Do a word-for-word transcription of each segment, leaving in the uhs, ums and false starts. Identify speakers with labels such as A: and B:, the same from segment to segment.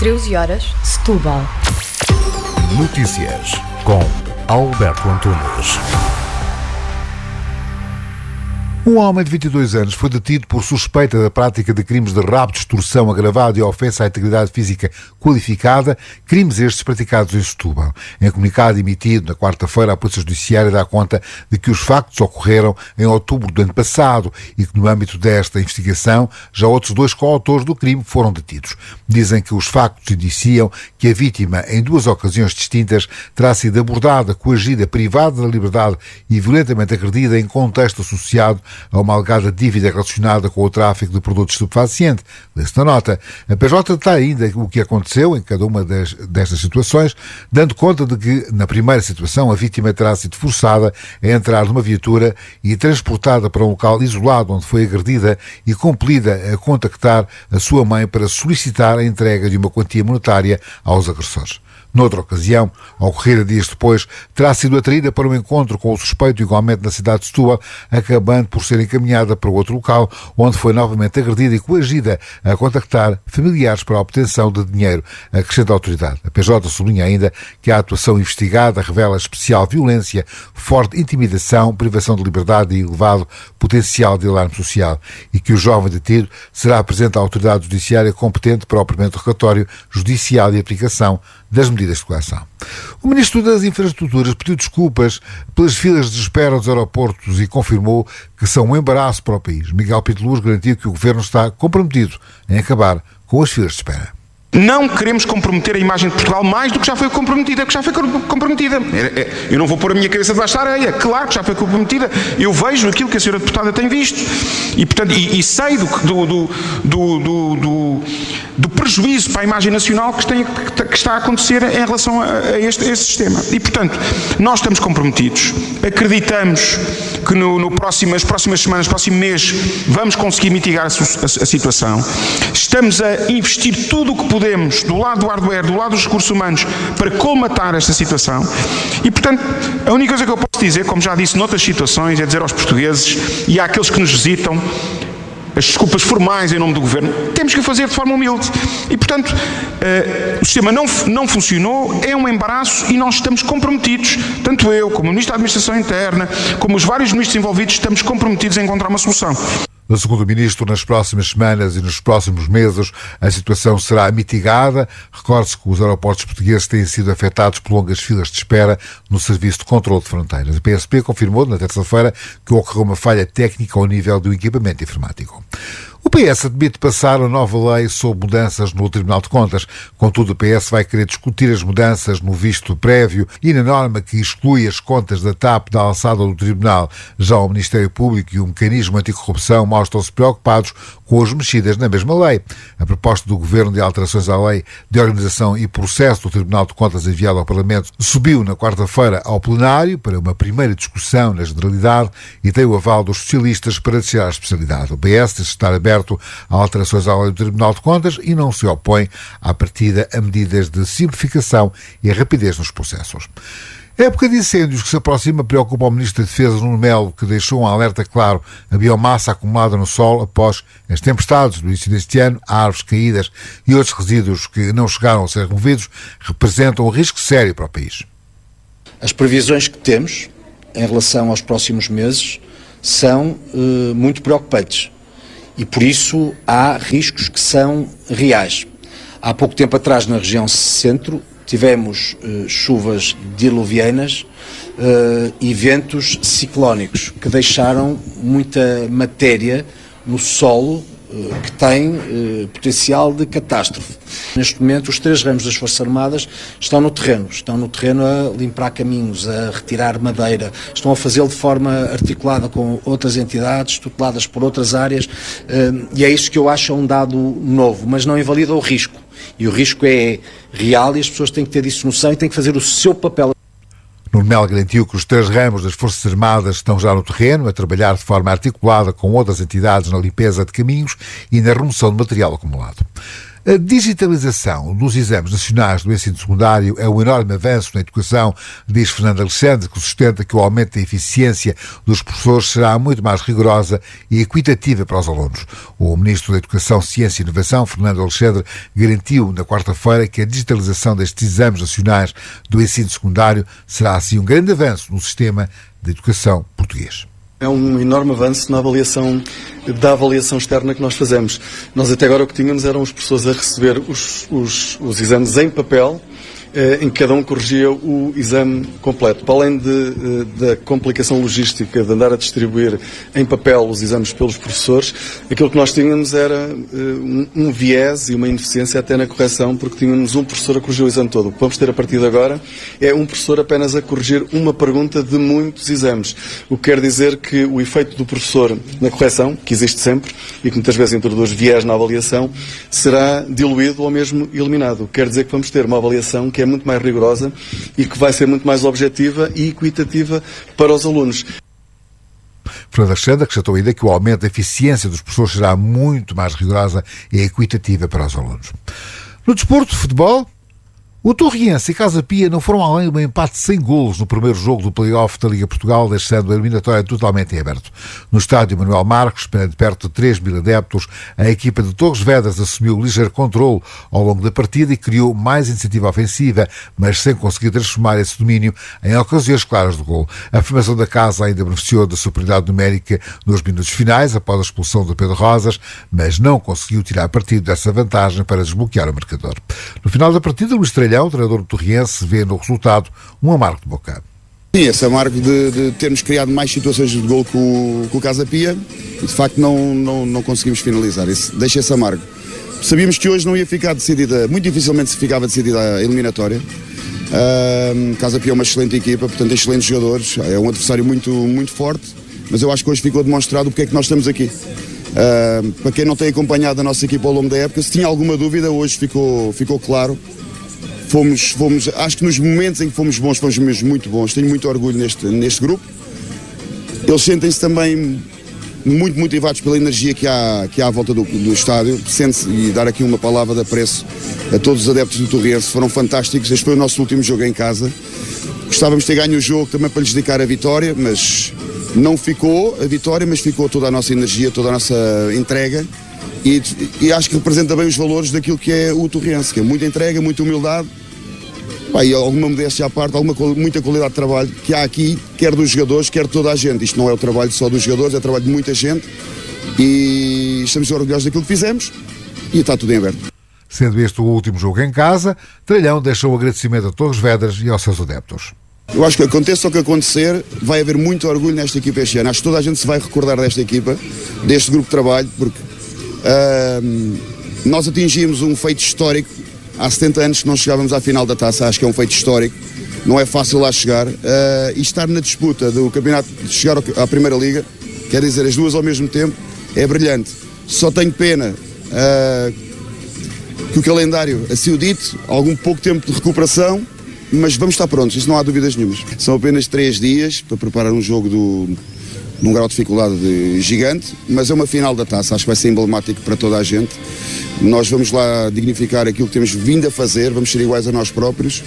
A: treze horas, Setúbal.
B: Notícias com Alberto Antunes. Um homem de vinte e dois anos foi detido por suspeita da prática de crimes de rapto, extorsão agravado e ofensa à integridade física qualificada, crimes estes praticados em Setúbal. Em comunicado emitido na quarta-feira, a Polícia Judiciária dá conta de que os factos ocorreram em outubro do ano passado e que no âmbito desta investigação já outros dois coautores do crime foram detidos. Dizem que os factos indiciam que a vítima, em duas ocasiões distintas, terá sido abordada, coagida, privada da liberdade e violentamente agredida em contexto associado a uma alegada dívida relacionada com o tráfico de produtos estupefacientes. Lê-se na nota. A P J está ainda o que aconteceu em cada uma das, destas situações, dando conta de que, na primeira situação, a vítima terá sido forçada a entrar numa viatura e transportada para um local isolado onde foi agredida e compelida a contactar a sua mãe para solicitar a entrega de uma quantia monetária aos agressores. Noutra ocasião, ao ocorrer dias depois, terá sido atraída para um encontro com o suspeito igualmente na cidade de Setúbal, acabando por ser encaminhada para outro local, onde foi novamente agredida e coagida a contactar familiares para a obtenção de dinheiro, acrescenta a autoridade. A P J sublinha ainda que a atuação investigada revela especial violência, forte intimidação, privação de liberdade e elevado potencial de alarme social e que o jovem detido será apresentado à autoridade judiciária competente para o primeiro relatório judicial e aplicação das medidas de coação. O Ministro das Infraestruturas pediu desculpas pelas filas de espera dos aeroportos e confirmou que são um embaraço para o país. Miguel Piteluz garantiu que o Governo está comprometido em acabar com as filas de espera.
C: Não queremos comprometer a imagem de Portugal mais do que já foi comprometida, que já foi comprometida. Eu não vou pôr a minha cabeça debaixo da areia, claro que já foi comprometida. Eu vejo aquilo que a senhora deputada tem visto e, portanto, e, e sei do, do, do, do, do, do prejuízo para a imagem nacional que, tem, que está a acontecer em relação a, a, este, a este sistema. E, portanto, nós estamos comprometidos, acreditamos que no, no próximo, nas próximas semanas, no próximo mês, vamos conseguir mitigar a, a, a situação. Estamos a investir tudo o que podemos do lado do hardware, do lado dos recursos humanos, para colmatar esta situação. E, portanto, a única coisa que eu posso dizer, como já disse noutras situações, é dizer aos portugueses e àqueles que nos visitam, as desculpas formais em nome do Governo, temos que o fazer de forma humilde. E, portanto, uh, o sistema não, não funcionou, é um embaraço e nós estamos comprometidos, tanto eu, como o Ministro da Administração Interna, como os vários ministros envolvidos, estamos comprometidos em encontrar uma solução.
B: Segundo o Ministro, nas próximas semanas e nos próximos meses a situação será mitigada. Recorde-se que os aeroportos portugueses têm sido afetados por longas filas de espera no Serviço de Controlo de Fronteiras. A P S P confirmou na terça-feira que ocorreu uma falha técnica ao nível do equipamento informático. O P S admite passar a nova lei sobre mudanças no Tribunal de Contas. Contudo, o P S vai querer discutir as mudanças no visto prévio e na norma que exclui as contas da T A P da alçada do Tribunal. Já o Ministério Público e o Mecanismo Anticorrupção mostram-se preocupados com as mexidas na mesma lei. A proposta do Governo de alterações à lei de organização e processo do Tribunal de Contas enviada ao Parlamento subiu na quarta-feira ao plenário para uma primeira discussão na generalidade e tem o aval dos socialistas para descer à especialidade. O P S diz estar aberto a alterações à lei do Tribunal de Contas e não se opõe à partida a medidas de simplificação e a rapidez nos processos. A época de incêndios que se aproxima preocupa o Ministro da Defesa, Nuno Melo, que deixou um alerta claro: a biomassa acumulada no solo após as tempestades do início deste ano, árvores caídas e outros resíduos que não chegaram a ser removidos, representam um risco sério para o país.
D: As previsões que temos em relação aos próximos meses são uh, muito preocupantes. E por isso há riscos que são reais. Há pouco tempo atrás, na região centro, tivemos uh, chuvas diluvianas uh, e ventos ciclónicos que deixaram muita matéria no solo uh, que tem uh, potencial de catástrofe. Neste momento, os três ramos das Forças Armadas estão no terreno, estão no terreno a limpar caminhos, a retirar madeira, estão a fazê-lo de forma articulada com outras entidades, tuteladas por outras áreas, e é isso que eu acho um dado novo, mas não invalida o risco. E o risco é real e as pessoas têm que ter disso noção e têm que fazer o seu papel.
B: Nuno Melo garantiu que os três ramos das Forças Armadas estão já no terreno a trabalhar de forma articulada com outras entidades na limpeza de caminhos e na remoção de material acumulado. A digitalização dos exames nacionais do ensino secundário é um enorme avanço na educação, diz Fernando Alexandre, que sustenta que o aumento da eficiência dos professores será muito mais rigorosa e equitativa para os alunos. O Ministro da Educação, Ciência e Inovação, Fernando Alexandre, garantiu na quarta-feira que a digitalização destes exames nacionais do ensino secundário será assim um grande avanço no sistema de educação português.
A: É um enorme avanço na avaliação, da avaliação externa que nós fazemos. Nós até agora o que tínhamos eram os professores a receber os, os, os exames em papel, eh, em que cada um corrigia o exame completo. Para além de, da complicação logística de andar a distribuir em papel os exames pelos professores, aquilo que nós tínhamos era eh, um, um viés e uma ineficiência até na correção, porque tínhamos um professor a corrigir o exame todo. O que vamos ter a partir de agora é um professor apenas a corrigir uma pergunta de muitos exames. O que quer dizer que o efeito do professor na correção, que existe sempre, e que muitas vezes introduz viés na avaliação, será diluído ou mesmo eliminado. O que quer dizer que vamos ter uma avaliação que é muito mais rigorosa e que vai ser muito mais objetiva e equitativa para os alunos.
B: Fernando Alexandre acrescentou ainda que o aumento da eficiência dos professores será muito mais rigorosa e equitativa para os alunos. No desporto de futebol, o Torriense e Casa Pia não foram além de um empate sem golos no primeiro jogo do play-off da Liga Portugal, deixando a eliminatória totalmente em aberto. No estádio Manuel Marques, de perto de três mil adeptos, a equipa de Torres Vedras assumiu ligeiro controle ao longo da partida e criou mais iniciativa ofensiva, mas sem conseguir transformar esse domínio em ocasiões claras de gol. A formação da casa ainda beneficiou da superioridade numérica nos minutos finais, após a expulsão de Pedro Rosas, mas não conseguiu tirar partido dessa vantagem para desbloquear o marcador. No final da partida, Luís Trelhão, o treinador do Torriense, vê no resultado um amargo de boca.
E: Sim, esse amargo de, de termos criado mais situações de gol com, o, com o Casa Pia e de facto não, não, não conseguimos finalizar. Esse, deixa esse amargo. Sabíamos que hoje não ia ficar decidida, muito dificilmente se ficava decidida a eliminatória. Uh, Casa Pia é uma excelente equipa, portanto excelentes jogadores, é um adversário muito, muito forte, mas eu acho que hoje ficou demonstrado porque é que nós estamos aqui. Uh, para quem não tem acompanhado a nossa equipa ao longo da época, se tinha alguma dúvida, hoje ficou, ficou claro. Fomos, fomos, acho que nos momentos em que fomos bons, fomos mesmo muito bons. Tenho muito orgulho neste, neste grupo. Eles sentem-se também muito motivados pela energia que há, que há à volta do, do estádio. Sente-se, e dar aqui uma palavra de apreço a todos os adeptos do Torriense, foram fantásticos. Este foi o nosso último jogo em casa. Gostávamos de ter ganho o jogo também para lhes dedicar a vitória, mas não ficou a vitória, mas ficou toda a nossa energia, toda a nossa entrega. E, e acho que representa bem os valores daquilo que é o Torriense, que é muita entrega, muita humildade, pá, e alguma modéstia à parte, alguma, muita qualidade de trabalho que há aqui, quer dos jogadores, quer de toda a gente. Isto não é o trabalho só dos jogadores, é o trabalho de muita gente e estamos orgulhosos daquilo que fizemos e está tudo em aberto.
B: Sendo este o último jogo em casa, Trelhão deixou o agradecimento a Torres Vedras e aos seus adeptos.
E: Eu acho que aconteça o que acontecer, vai haver muito orgulho nesta equipa este ano. Acho que toda a gente se vai recordar desta equipa, deste grupo de trabalho, porque Uh, nós atingimos um feito histórico. Há setenta anos que não chegávamos à final da taça. Acho que é um feito histórico, não é fácil lá chegar, uh, e estar na disputa do campeonato, de chegar à Primeira Liga, quer dizer, as duas ao mesmo tempo, é brilhante. Só tenho pena uh, que o calendário assim o dito, algum pouco tempo de recuperação, mas vamos estar prontos, isso não há dúvidas nenhumas. São apenas três dias para preparar um jogo do num grau de dificuldade de gigante, mas é uma final da taça, acho que vai ser emblemático para toda a gente. Nós vamos lá dignificar aquilo que temos vindo a fazer, vamos ser iguais a nós próprios.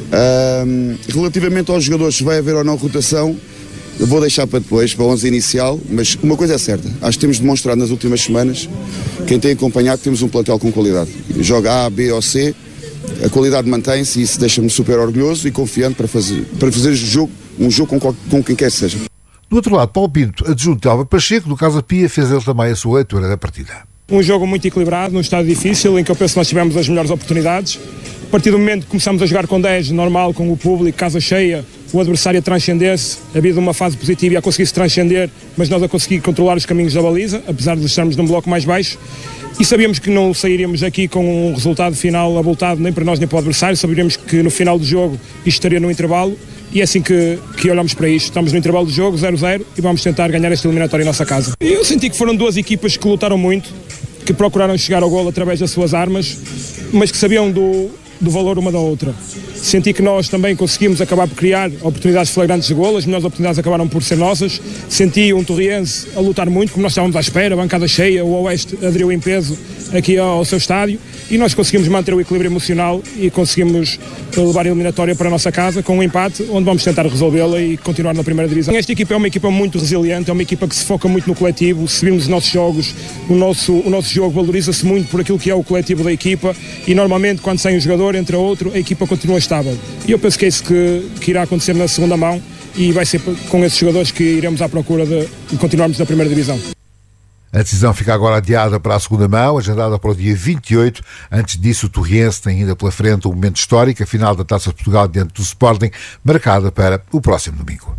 E: Um, relativamente aos jogadores, se vai haver ou não rotação, eu vou deixar para depois, para a onze inicial, mas uma coisa é certa, acho que temos demonstrado nas últimas semanas, quem tem acompanhado, que temos um plantel com qualidade. Joga A, B ou C, a qualidade mantém-se e isso deixa-me super orgulhoso e confiante para fazer, para fazer jogo, um jogo com, com quem quer que seja.
B: Do outro lado, Paulo Pinto, adjunto de Álvaro Pacheco, do Casa Pia, fez ele também a sua leitura da partida.
F: Um jogo muito equilibrado, num estado difícil, em que eu penso que nós tivemos as melhores oportunidades. A partir do momento que começámos a jogar com dez, normal, com o público, casa cheia, o adversário a transcender-se, havia uma fase positiva e a conseguir-se transcender, mas nós a conseguir controlar os caminhos da baliza, apesar de estarmos num bloco mais baixo. E sabíamos que não sairíamos aqui com um resultado final abultado nem para nós nem para o adversário, sabíamos que no final do jogo isto estaria no intervalo. E é assim que, que olhamos para isto. Estamos no intervalo do jogo, zero a zero, e vamos tentar ganhar esta eliminatória em nossa casa. Eu senti que foram duas equipas que lutaram muito, que procuraram chegar ao golo através das suas armas, mas que sabiam do, do valor uma da outra. Senti que nós também conseguimos acabar por criar oportunidades flagrantes de golo, as melhores oportunidades acabaram por ser nossas. Senti um Torriense a lutar muito, como nós estávamos à espera, a bancada cheia, o Oeste aderiu em peso aqui ao seu estádio e nós conseguimos manter o equilíbrio emocional e conseguimos levar a eliminatória para a nossa casa com um empate, onde vamos tentar resolvê-la e continuar na primeira divisão. Esta equipa é uma equipa muito resiliente, é uma equipa que se foca muito no coletivo. Se virmos os nossos jogos, o nosso, o nosso jogo valoriza-se muito por aquilo que é o coletivo da equipa e normalmente quando sai um jogador, entra outro, a equipa continua estável. E eu penso que é isso que, que irá acontecer na segunda mão e vai ser com esses jogadores que iremos à procura de, de continuarmos na primeira divisão.
B: A decisão fica agora adiada para a segunda mão, agendada para o dia vinte e oito. Antes disso, o Torriense tem ainda pela frente um momento histórico, a final da Taça de Portugal diante do Sporting, marcada para o próximo domingo.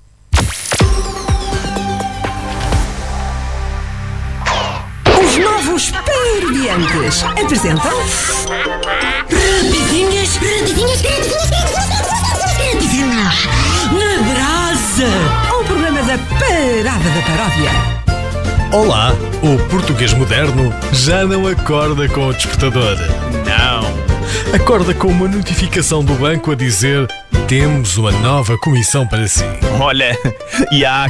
G: Os novos Parodiantes apresentam... Rapidinhas, rapidinhas, rapidinhas, na brasa, o programa da Parada da Paródia.
H: Olá, o português moderno já não acorda com o despertador. Não. Acorda com uma notificação do banco a dizer: temos uma nova comissão para si.
I: Olha, e há